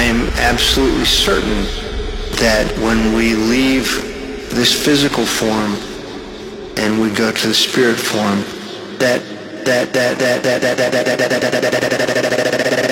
I am absolutely certain that when we leave this physical form and we go to the spirit form, that